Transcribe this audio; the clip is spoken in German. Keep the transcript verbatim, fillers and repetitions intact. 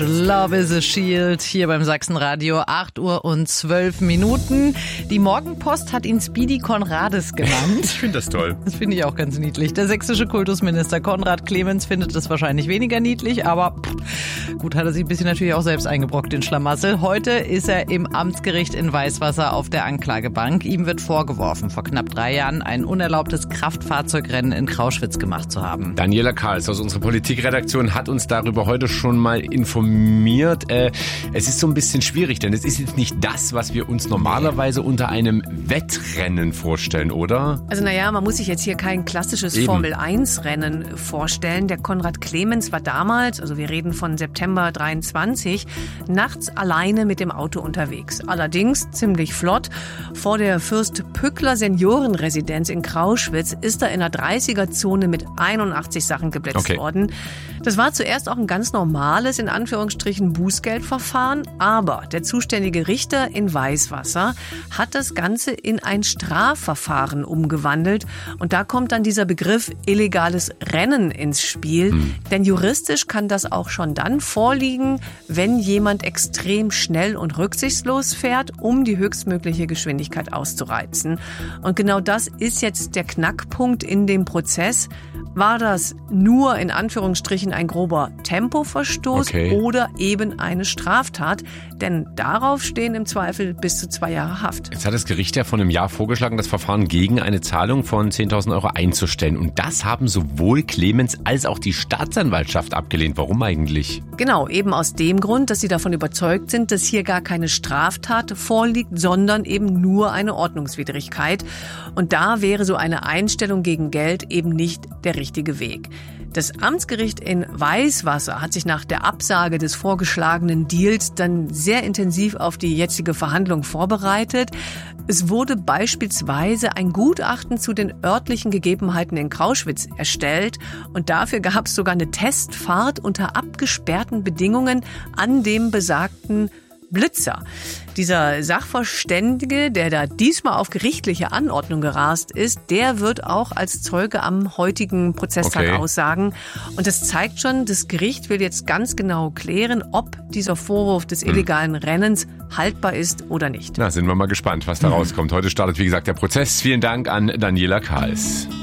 Love is a Shield hier beim Sachsenradio, acht Uhr und zwölf Minuten. Die Morgenpost hat ihn Speedy Konrades genannt. Ich finde das toll. Das finde ich auch ganz niedlich. Der sächsische Kultusminister Konrad Clemens findet das wahrscheinlich weniger niedlich, aber pff, gut, hat er sich ein bisschen natürlich auch selbst eingebrockt, den Schlamassel. Heute ist er im Amtsgericht in Weißwasser auf der Anklagebank. Ihm wird vorgeworfen, vor knapp drei Jahren ein unerlaubtes Kraftfahrzeugrennen in Krauschwitz gemacht zu haben. Daniela Karls aus unserer Politikredaktion hat uns darüber heute schon mal informiert. Äh, es ist so ein bisschen schwierig, denn es ist jetzt nicht das, was wir uns normalerweise unter einem Wettrennen vorstellen, oder? Also naja, man muss sich jetzt hier kein klassisches Formel eins Rennen vorstellen. Der Konrad Clemens war damals, also wir reden von September dreiundzwanzig, nachts alleine mit dem Auto unterwegs. Allerdings ziemlich flott. Vor der Fürst-Pückler Seniorenresidenz in Krauschwitz ist er in der dreißiger-Zone mit einundachtzig Sachen geblitzt okay. worden. Das war zuerst auch ein ganz normales, in Anführungsstrichen, Bußgeldverfahren, aber der zuständige Richter in Weißwasser hat das Ganze in ein Strafverfahren umgewandelt und da kommt dann dieser Begriff illegales Rennen ins Spiel, hm. denn juristisch kann das auch schon dann vorliegen, wenn jemand extrem schnell und rücksichtslos fährt, um die höchstmögliche Geschwindigkeit auszureizen. Und genau das ist jetzt der Knackpunkt in dem Prozess. War das nur in Anführungsstrichen ein grober Tempoverstoß okay. oder eben eine Straftat? Denn darauf stehen im Zweifel bis zu zwei Jahre Haft. Jetzt hat das Gericht ja vor einem Jahr vorgeschlagen, das Verfahren gegen eine Zahlung von zehntausend Euro einzustellen. Und das haben sowohl Clemens als auch die Staatsanwaltschaft abgelehnt. Warum eigentlich? Genau, eben aus dem Grund, dass sie davon überzeugt sind, dass hier gar keine Straftat vorliegt, sondern eben nur eine Ordnungswidrigkeit. Und da wäre so eine Einstellung gegen Geld eben nicht der richtige Weg. Das Amtsgericht in Weißwasser hat sich nach der Absage des vorgeschlagenen Deals dann sehr intensiv auf die jetzige Verhandlung vorbereitet. Es wurde beispielsweise ein Gutachten zu den örtlichen Gegebenheiten in Krauschwitz erstellt und dafür gab es sogar eine Testfahrt unter abgesperrten Bedingungen an dem besagten Blitzer. Dieser Sachverständige, der da diesmal auf gerichtliche Anordnung gerast ist, der wird auch als Zeuge am heutigen Prozesstag okay. aussagen. Und das zeigt schon, das Gericht will jetzt ganz genau klären, ob dieser Vorwurf des illegalen Rennens haltbar ist oder nicht. Na, sind wir mal gespannt, was da rauskommt. Heute startet, wie gesagt, der Prozess. Vielen Dank an Daniela Karls.